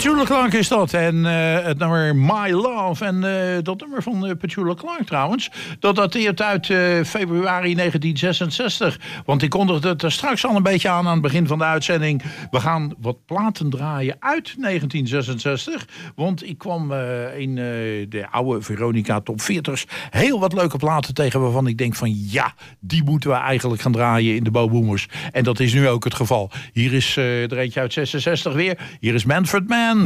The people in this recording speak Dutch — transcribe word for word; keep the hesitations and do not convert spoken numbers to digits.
Petula Clark is dat. En uh, het nummer My Love. En uh, dat nummer van uh, Petula Clark trouwens, dat dateert uit uh, februari negentien zesenzestig. Want ik kondigde het er straks al een beetje aan aan het begin van de uitzending. We gaan wat platen draaien uit negentien zesenzestig. Want ik kwam uh, in uh, de oude Veronica Top veertig's heel wat leuke platen tegen waarvan ik denk van ja, die moeten we eigenlijk gaan draaien in de Bo Boomers. En dat is nu ook het geval. Hier is uh, er eentje uit zesenzestig weer. Hier is Manfred Mann.